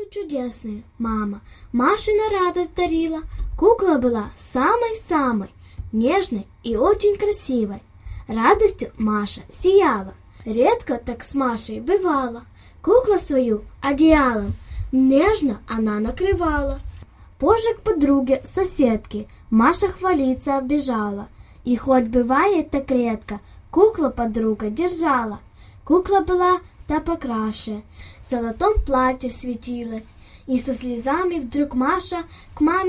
чудесную мама Маше на радость дарила. Кукла была самой-самой нежной и очень красивой. Радостью Маша сияла. Редко так с Машей бывало. Куклу свою одеялом нежно она накрывала. Позже к подруге, соседке, Маша хвалиться оббежала. И хоть бывает так редко, куклу подруга держала. Кукла была та покраше, в золотом платье светилась, и со слезами вдруг Маша к маме